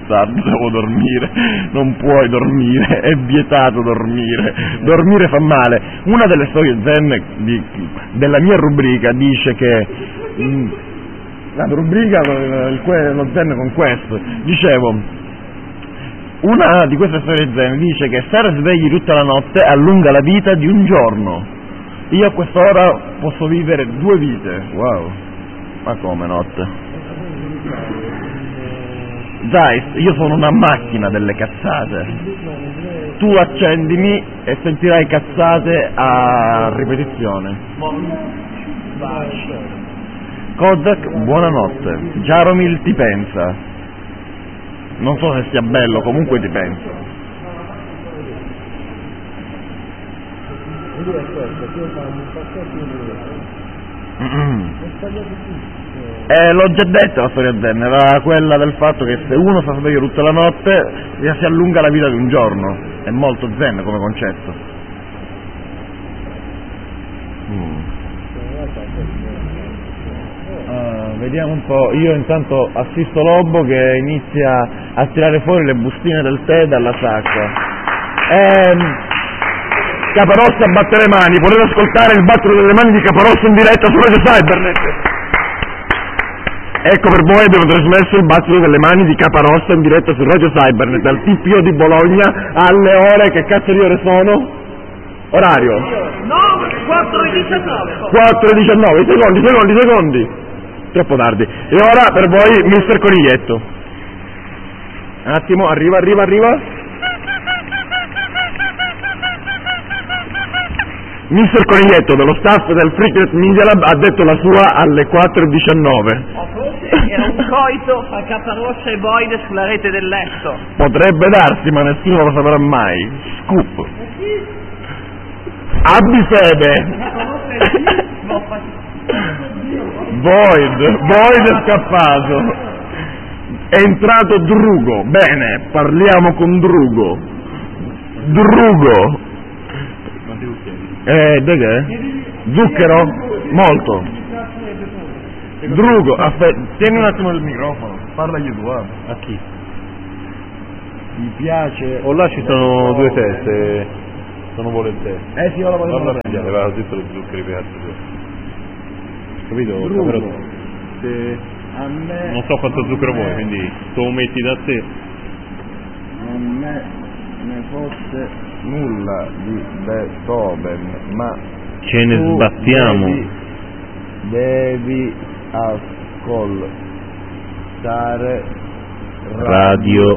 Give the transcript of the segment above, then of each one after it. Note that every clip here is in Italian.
bastardo, devo dormire, non puoi dormire, è vietato dormire, dormire fa male. Una delle storie zen della mia rubrica dice che, la rubrica, lo zen con questo, dicevo, una di queste storie zen dice che stare svegli tutta la notte allunga la vita di un giorno. Io a quest'ora posso vivere 2 vite, wow, ma come notte? Zeiss, io sono una macchina delle cazzate, tu accendimi e sentirai cazzate a ripetizione. Kodak, buonanotte, Jaromil ti pensa, non so se sia bello, comunque ti pensa. L'ho già detto la storia zen, era quella del fatto che se uno sta sveglio tutta la notte si allunga la vita di un giorno, è molto zen come concetto. Vediamo un po', io intanto assisto Lobo che inizia a tirare fuori le bustine del tè dalla sacca. Caparozza batte le mani, potete ascoltare il battere delle mani di Caparozza in diretta su Radio Cybernet. Ecco, per voi abbiamo trasmesso il battito delle mani di Caparozza in diretta su Radio Cybernet dal TPO di Bologna alle ore, che cazzo di ore sono? Orario? No, 4:19. 4:19, secondi. Troppo tardi. E ora per voi Mister Coniglietto. Un attimo, arriva. Mister Coniglietto dello staff del Freaknet Media Lab ha detto la sua alle 4:19. Era un coito fra Caparozza e Boide sulla rete del letto. Potrebbe darsi, ma nessuno lo saprà mai. Scoop. Abbi fede. Void è scappato. È entrato Drugo. Bene, parliamo con Drugo. Dove è? Zucchero? Molto. Drugo, aspetta, tieni un attimo il microfono, parlagli tu, a chi? Mi piace. O là ci sono 2 teste, sono volentieri. Sì, ora volevo prendere. Aveva detto lo zuccheri per capito? Drugo, se a me... Non so quanto zucchero vuoi, quindi tu lo metti da te. Non me ne fosse nulla di Beethoven, ma ce ne sbattiamo. Devi ascoltare Radio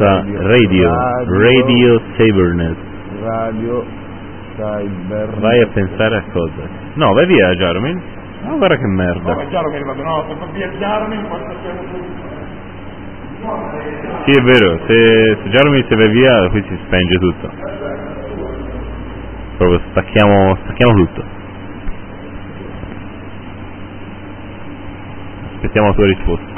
Cybernet. Radio Cybernet. Vai a pensare a cosa? No, vai via Jaromil. No, guarda che merda. No, Jaromil va bene, no, se va via Jaromil quando siamo Sì, è vero, se Jaromil se va via qui si spenge tutto. Proprio stacchiamo tutto. Aspettiamo la tua risposta.